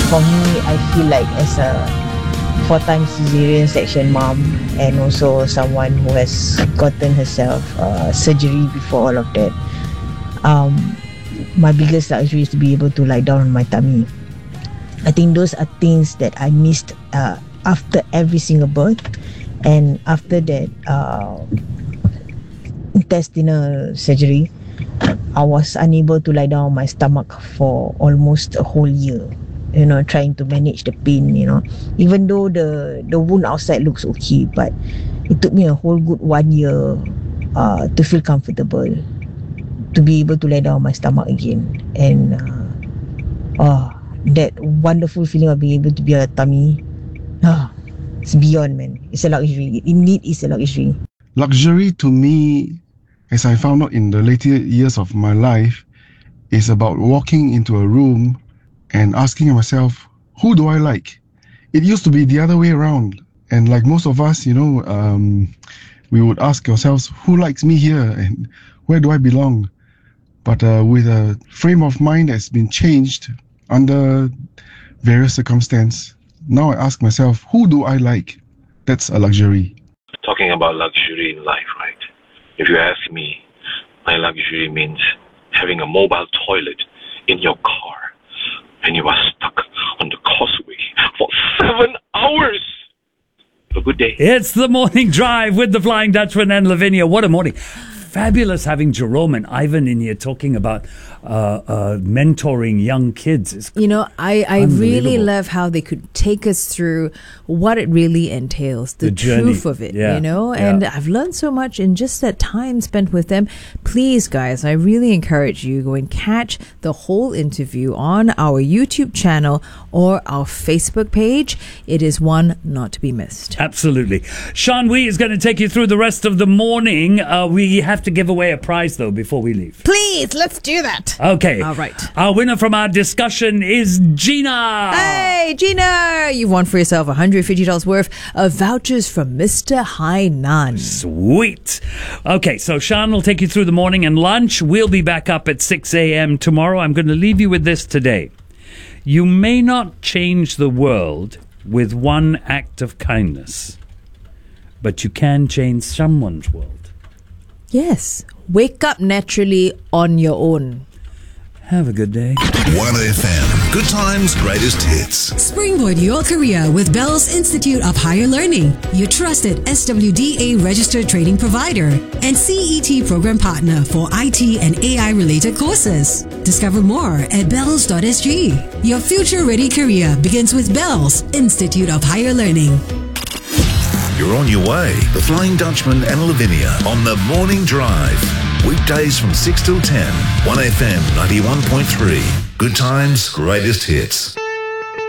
For me, I feel like as a 4-time cesarean section mom and also someone who has gotten herself surgery before all of that, my biggest luxury is to be able to lie down on my tummy. I think those are things that I missed after every single birth, and after that intestinal surgery, I was unable to lie down on my stomach for almost a whole year, trying to manage the pain, even though the wound outside looks okay, but it took me a whole good 1 year to feel comfortable, to be able to lie down on my stomach again. And that wonderful feeling of being able to be on a tummy, it's beyond, man. It's a luxury. Indeed, it's a luxury. Luxury to me, as I found out in the later years of my life, is about walking into a room and asking myself, who do I like? It used to be the other way around. And like most of us, we would ask ourselves, who likes me here and where do I belong? But with a frame of mind that's been changed under various circumstances, now I ask myself, who do I like? That's a luxury. Talking about luxury in life, right? If you ask me, my luxury means having a mobile toilet in your car and you are stuck on the causeway for 7 hours. Have a good day. It's the Morning Drive with the Flying Dutchman and Lavinia. What a morning. Fabulous having Jerome and Ivan in here talking about mentoring young kids. It's I really love how they could take us through what it really entails, the truth of it, and I've learned so much in just that time spent with them. Please, guys, I really encourage you, go and catch the whole interview on our YouTube channel or our Facebook page. It is one not to be missed. Absolutely. Sean Wee is going to take you through the rest of the morning. We have to give away a prize, though, before we leave. Please, let's do that. Okay. All right. Our winner from our discussion is Gina. Hey, Gina! You've won for yourself $150 worth of vouchers from Mr. Hainan. Sweet. Okay, so Sean will take you through the morning and lunch. We'll be back up at 6 a.m. tomorrow. I'm going to leave you with this today. You may not change the world with one act of kindness, but you can change someone's world. Yes. Wake up naturally on your own. Have a good day. 1FM. Good times, greatest hits. Springboard your career with Bells Institute of Higher Learning, your trusted SWDA registered training provider and CET program partner for IT and AI related courses. Discover more at bells.sg. Your future ready career begins with Bells Institute of Higher Learning. You're on your way. The Flying Dutchman and Lavinia on the Morning Drive. Weekdays from 6 till 10. 1FM 91.3. Good times, greatest hits.